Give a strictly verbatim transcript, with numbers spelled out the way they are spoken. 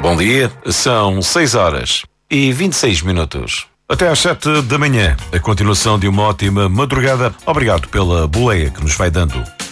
Bom dia, são seis horas e vinte e seis minutos. Até às sete da manhã, a continuação de uma ótima madrugada. Obrigado pela boleia que nos vai dando.